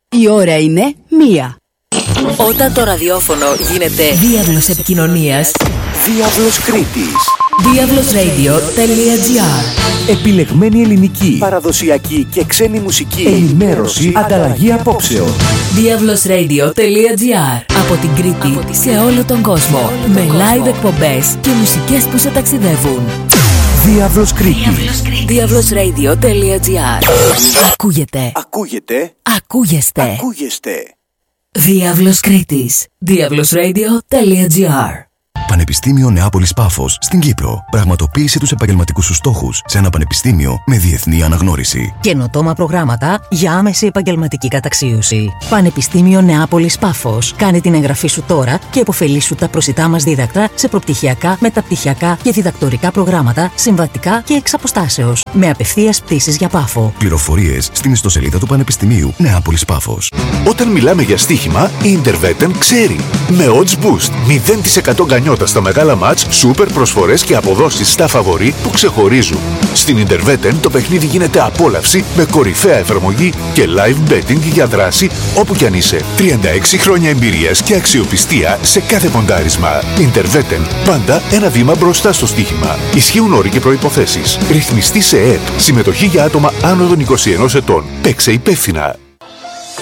Η ώρα είναι 1. Όταν το ραδιόφωνο γίνεται διάβλος επικοινωνίας, Διάβλος Κρήτης. Diablosradio.gr. Επιλεγμένη ελληνική, παραδοσιακή και ξένη μουσική, ενημέρωση, ανταλλαγή απόψεων. Diablosradio.gr. Από την Κρήτη σε όλο τον κόσμο. Με live εκπομπές και μουσικές που σε ταξιδεύουν. Διάβλος Κρήτης. Diablosradio.gr. Ακούγεται. Ακούγεστε. Διάβλος Κρήτης. Diablosradio.gr. Πανεπιστήμιο Νεάπολης Πάφος στην Κύπρο. Πραγματοποίησε τους επαγγελματικούς σου στόχους σε ένα πανεπιστήμιο με διεθνή αναγνώριση. Καινοτόμα προγράμματα για άμεση επαγγελματική καταξίωση. Πανεπιστήμιο Νεάπολης Πάφος. Κάνε την εγγραφή σου τώρα και επωφελήσου τα προσιτά μας δίδακτρα σε προπτυχιακά, μεταπτυχιακά και διδακτορικά προγράμματα, συμβατικά και εξ αποστάσεως. Με απευθείας πτήσεις για Πάφο. Πληροφορίες στην ιστοσελίδα του Πανεπιστημίου Νεάπολης Πάφος. Όταν μιλάμε για στοίχημα, η Intervetten ξέρει. Με odds boost, 0% γκανιότα στα μεγάλα μάτς, σούπερ προσφορές και αποδόσεις στα φαβορί που ξεχωρίζουν. Στην Intervetten το παιχνίδι γίνεται απόλαυση με κορυφαία εφαρμογή και live betting για δράση όπου κι αν είσαι. 36 χρόνια εμπειρίας και αξιοπιστία σε κάθε ποντάρισμα. Intervetten, πάντα ένα βήμα μπροστά στο στοίχημα. Ισχύουν όροι και προϋποθέσεις. Ρυθμιστή σε ΕΕΠ. Συμμετοχή για άτομα άνω των 21 ετών. Παίξε υπεύθυνα.